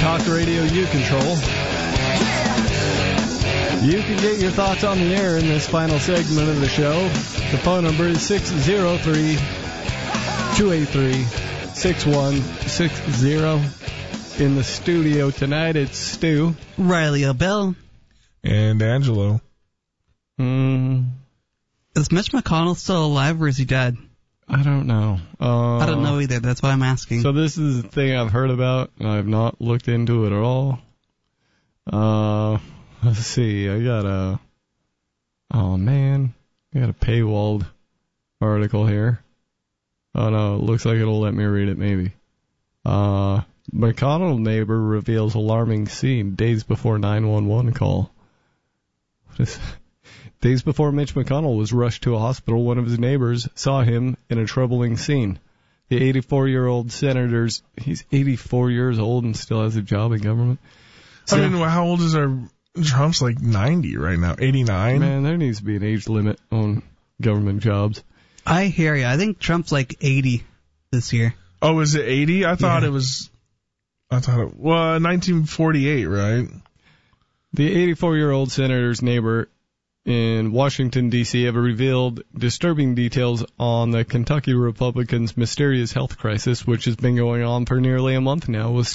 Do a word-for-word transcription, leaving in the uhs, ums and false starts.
talk radio you control. You can get your thoughts on the air in this final segment of the show. The phone number is six oh three, two eight three, six one six zero. In the studio tonight, it's Stu, Riley O'Bell, and Angelo. Mm. Is Mitch McConnell still alive or is he dead? I don't know. Uh, I don't know either. That's why I'm asking. So this is the thing I've heard about. I've not looked into it at all. Uh, let's see. I got a... Oh, man. I got a paywalled article here. Oh, no. It looks like it'll let me read it, maybe. Uh, McConnell neighbor reveals alarming scene days before nine one one call. What is... Days before Mitch McConnell was rushed to a hospital, one of his neighbors saw him in a troubling scene. The eighty-four-year-old senator's... He's eighty-four years old and still has a job in government. So, I mean, how old is our... Trump's like ninety right now, eighty-nine? Man, there needs to be an age limit on government jobs. I hear you. I think Trump's like eighty this year. Oh, is it eighty? I thought yeah. it was... I thought it... Well, nineteen forty-eight, right? The eighty-four-year-old senator's neighbor in Washington, D C have revealed disturbing details on the Kentucky Republicans' mysterious health crisis, which has been going on for nearly a month now, with